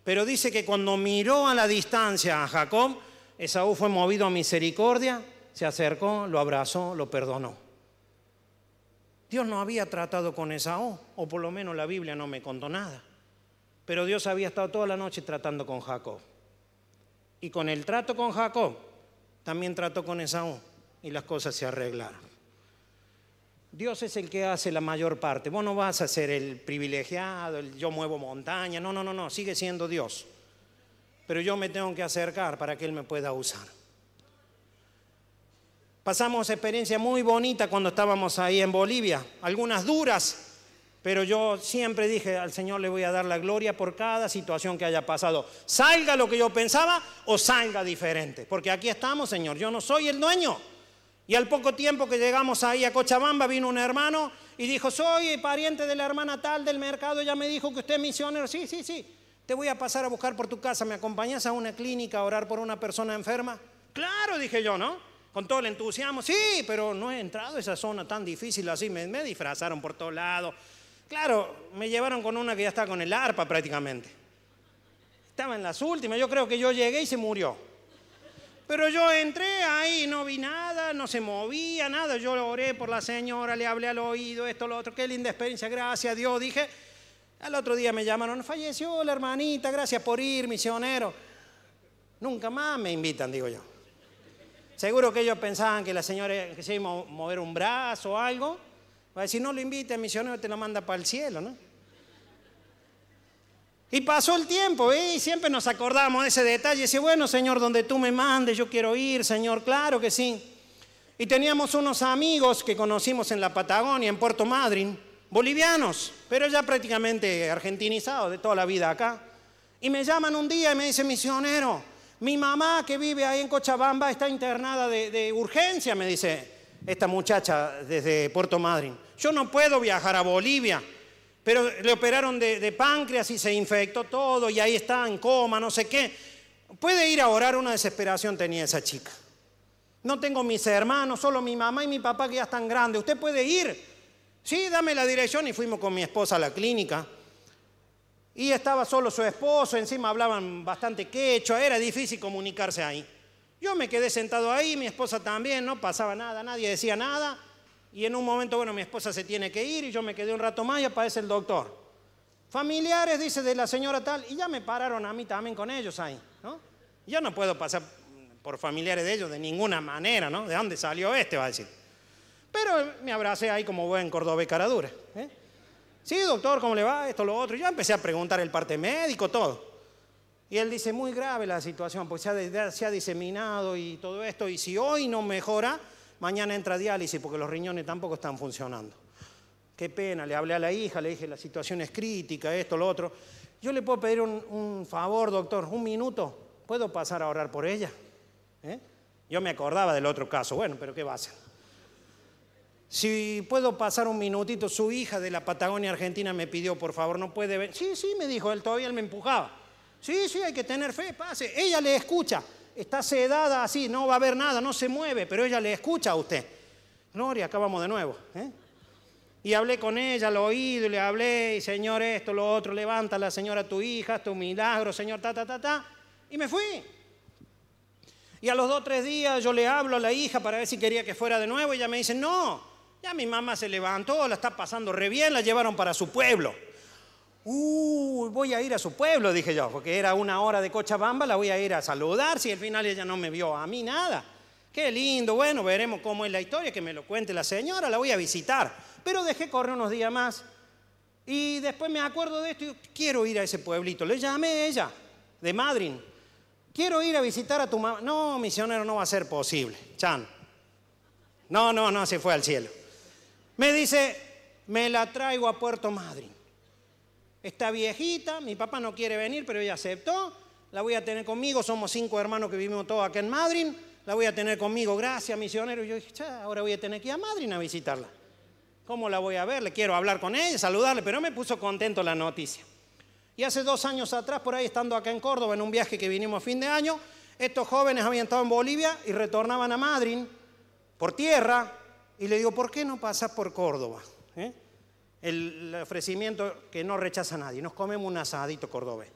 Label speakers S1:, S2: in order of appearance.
S1: Pero dice que cuando miró a la distancia a Jacob, Esaú fue movido a misericordia, se acercó, lo abrazó, lo perdonó. Dios no había tratado con Esaú, o por lo menos la Biblia no me contó nada. Pero Dios había estado toda la noche tratando con Jacob. Y con el trato con Jacob, también trató con Esaú, y las cosas se arreglaron. Dios es el que hace la mayor parte. Vos no vas a ser el privilegiado, el yo muevo montaña. No, sigue siendo Dios. Pero yo me tengo que acercar para que Él me pueda usar. Pasamos experiencia muy bonita cuando estábamos ahí en Bolivia, algunas duras, pero yo siempre dije al Señor le voy a dar la gloria por cada situación que haya pasado. Salga lo que yo pensaba o salga diferente, porque aquí estamos, Señor, yo no soy el dueño. Y al poco tiempo que llegamos ahí a Cochabamba vino un hermano y dijo, soy pariente de la hermana tal del mercado, ella me dijo que usted es misionero. Sí, te voy a pasar a buscar por tu casa, ¿me acompañas a una clínica a orar por una persona enferma? Claro, dije yo, ¿no? Con todo el entusiasmo, sí, pero no he entrado a esa zona tan difícil así, me disfrazaron por todos lados. Claro, me llevaron con una que ya está con el arpa prácticamente. Estaba en las últimas, yo creo que yo llegué y se murió. Pero yo entré ahí, no vi nada, no se movía nada. Yo oré por la señora, le hablé al oído, esto, lo otro. Qué linda experiencia, gracias a Dios. Dije, al otro día me llamaron, falleció la hermanita, gracias por ir, misionero. Nunca más me invitan, digo yo. Seguro que ellos pensaban que la señora que se iba a mover un brazo o algo. Va a decir, no lo invite, misionero te lo manda para el cielo, ¿no? Y pasó el tiempo, y siempre nos acordamos de ese detalle. Dice, bueno, Señor, donde tú me mandes, yo quiero ir, Señor, claro que sí. Y teníamos unos amigos que conocimos en la Patagonia, en Puerto Madryn, bolivianos, pero ya prácticamente argentinizados de toda la vida acá. Y me llaman un día y me dicen, misionero, mi mamá que vive ahí en Cochabamba está internada de urgencia, me dice esta muchacha desde Puerto Madryn. Yo no puedo viajar a Bolivia. Pero le operaron de páncreas y se infectó todo y ahí está en coma, no sé qué. Puede ir a orar, una desesperación tenía esa chica. No tengo mis hermanos, solo mi mamá y mi papá que ya están grandes. ¿Usted puede ir? Sí, dame la dirección y fuimos con mi esposa a la clínica. Y estaba solo su esposo, encima hablaban bastante quechua, era difícil comunicarse ahí. Yo me quedé sentado ahí, mi esposa también, no pasaba nada, nadie decía nada. Y en un momento, bueno, mi esposa se tiene que ir y yo me quedé un rato más y aparece el doctor. Familiares, dice, de la señora tal, y ya me pararon a mí también con ellos ahí, ¿no? Yo no puedo pasar por familiares de ellos de ninguna manera, ¿no? ¿De dónde salió este? Va a decir. Pero me abracé ahí como buen cordobés cara dura, ¿eh? Sí, doctor, ¿cómo le va? Esto, lo otro. Y yo empecé a preguntar el parte médico, todo. Y él dice, muy grave la situación, pues se ha diseminado y todo esto, y si hoy no mejora, mañana entra a diálisis porque los riñones tampoco están funcionando. Qué pena, le hablé a la hija, le dije, la situación es crítica, esto, lo otro. Yo le puedo pedir un favor, doctor, un minuto. ¿Puedo pasar a orar por ella? Yo me acordaba del otro caso, bueno, pero ¿qué va a hacer? Si puedo pasar un minutito, su hija de la Patagonia Argentina me pidió, por favor, ¿no puede ver? Sí, me dijo, él todavía me empujaba. Sí, hay que tener fe, pase. Ella le escucha. Está sedada así, no va a ver nada, no se mueve, pero ella le escucha a usted. Gloria, acá vamos de nuevo. Y hablé con ella al oído y le hablé, y Señor, esto, lo otro, levanta la señora tu hija, tu milagro, Señor, y me fui. Y a los 2 o 3 días yo le hablo a la hija para ver si quería que fuera de nuevo, y ella me dice, no, ya mi mamá se levantó, la está pasando re bien, la llevaron para su pueblo. Voy a ir a su pueblo, dije yo, porque era 1 hora de Cochabamba, la voy a ir a saludar, si al final ella no me vio a mí nada. Qué lindo, bueno, veremos cómo es la historia, que me lo cuente la señora, la voy a visitar. Pero dejé correr unos días más y después me acuerdo de esto y quiero ir a ese pueblito. Le llamé a ella, de Madryn. Quiero ir a visitar a tu mamá. No, misionero, no va a ser posible. Chan. No, se fue al cielo. Me dice, me la traigo a Puerto Madryn. Está viejita, mi papá no quiere venir, pero ella aceptó. La voy a tener conmigo, somos 5 hermanos que vivimos todos acá en Madryn. La voy a tener conmigo, gracias, misionero. Y yo dije, ahora voy a tener que ir a Madryn a visitarla. ¿Cómo la voy a ver? Le quiero hablar con ella, saludarle, pero me puso contento la noticia. Y hace 2 años atrás, por ahí estando acá en Córdoba, en un viaje que vinimos a fin de año, estos jóvenes habían estado en Bolivia y retornaban a Madryn por tierra. Y le digo, ¿por qué no pasas por Córdoba? El ofrecimiento que no rechaza nadie. Nos comemos un asadito cordobés.